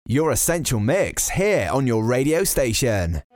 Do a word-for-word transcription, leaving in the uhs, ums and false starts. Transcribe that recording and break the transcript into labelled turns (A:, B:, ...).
A: Your Essential Mix here on your radio station.